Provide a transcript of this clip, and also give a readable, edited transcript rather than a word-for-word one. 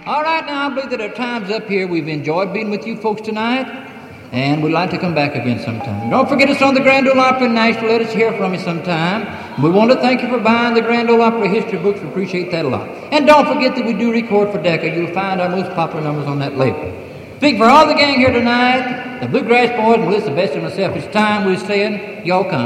All right, now I believe that our time's up here. We've enjoyed being with you folks tonight, and we'd like to come back again sometime. Don't forget us on the Grand Ole Opry in Nashville. Let us hear from you sometime. We want to thank you for buying the Grand Ole Opry history books. We appreciate that a lot. And don't forget that we do record for Decca. You'll find our most popular numbers on that label. Speaking for all the gang here tonight, the Bluegrass Boys, and Melissa Best and myself, it's time we're saying, y'all come.